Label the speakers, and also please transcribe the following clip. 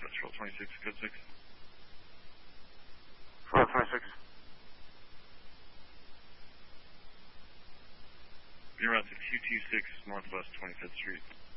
Speaker 1: Northwest Roll 26, code 6.
Speaker 2: Roll 26.
Speaker 1: You're out to 226 Northwest 25th Street.